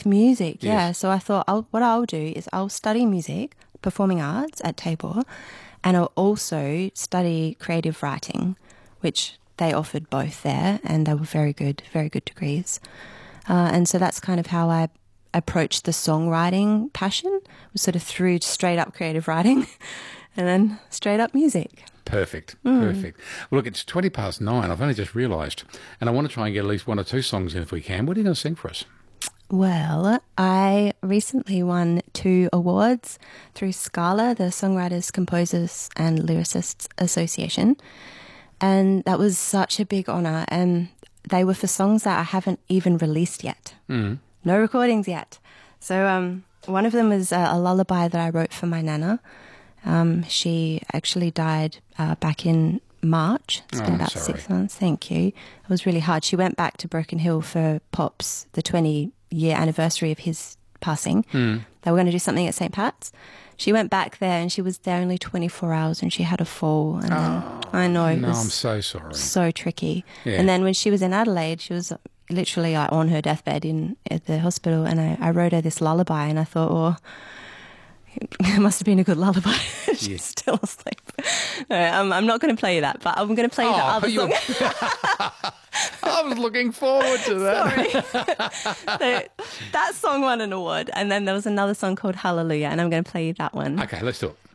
with music, yeah. Yes. So I thought what I'll do is I'll study music, performing arts at Tabor, and I'll also study creative writing, which they offered both there, and they were very good degrees. And so that's kind of how I approached the songwriting passion, was sort of through straight up creative writing and then straight up music. Perfect. Well, look, it's 9:20. I've only just realised. And I want to try and get at least one or two songs in if we can. What are you going to sing for us? Well, I recently won 2 awards through SCALA, the Songwriters, Composers and Lyricists Association. And that was such a big honour. And they were for songs that I haven't even released yet. No recordings yet. So one of them was a lullaby that I wrote for my nana. She actually died back in March. It's been about sorry. 6 months. Thank you. It was really hard. She went back to Broken Hill for Pops, the 20-year anniversary of his passing. They were going to do something at St. Pat's. She went back there and she was there only 24 hours and she had a fall. And then, I know. It was I'm so sorry. so tricky. Yeah. And then when she was in Adelaide, she was literally on her deathbed at the hospital, and I wrote her this lullaby, and I thought, oh, it must have been a good lullaby. She's still asleep. No, I'm not going to play you that, but I'm going to play you the other song. I was looking forward to that. Sorry. So that song won an award, and then there was another song called Hallelujah, and I'm going to play you that one. Okay, let's do it.